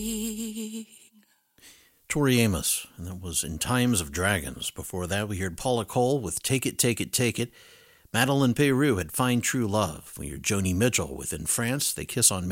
Tori Amos, and that was In Times of Dragons. Before that, we heard Paula Cole with Take It, Take It, Take It. Madeleine Peyroux had Find True Love. We heard Joni Mitchell with In France, They Kiss on